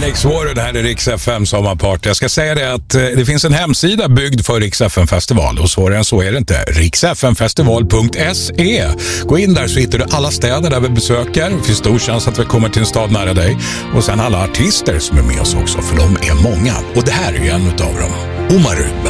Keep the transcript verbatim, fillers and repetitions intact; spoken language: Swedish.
Alex Warren, det här är Rix F M Sommarparty. Jag ska säga det att eh, det finns en hemsida byggd för Rix F M Festival och svårare än så är det inte. riks f m festival punkt se. Gå in där så hittar du alla städer där vi besöker. Det finns stor chans att vi kommer till en stad nära dig. Och sen alla artister som är med oss också, för de är många. Och det här är ju en utav dem. Omar Rudberg.